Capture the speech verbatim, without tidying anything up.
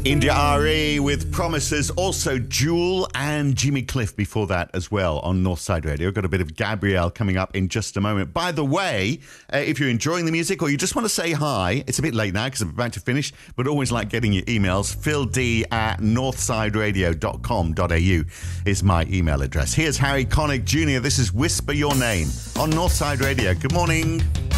India R E with Promises, also Jewel and Jimmy Cliff before that as well on Northside Radio. Got a bit of Gabrielle coming up in just a moment. By the way, uh, if you're enjoying the music or you just want to say hi, it's a bit late now because I'm about to finish, but always like getting your emails. Phil D at northside radio dot com dot a u is my email address. Here's Harry Connick Junior This is Whisper Your Name on Northside Radio. Good morning.